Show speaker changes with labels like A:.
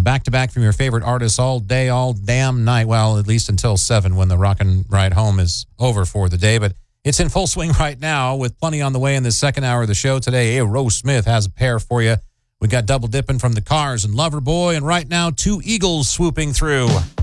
A: back-to-back from your favorite artists all day, all damn night. Well, at least until 7 when the Rockin' Ride Home is over for the day. But it's in full swing right now with plenty on the way in this second hour of the show today. Aerosmith has a pair for you. We got Double Dippin' from the Cars and Loverboy. And right now, 2 Eagles swooping through.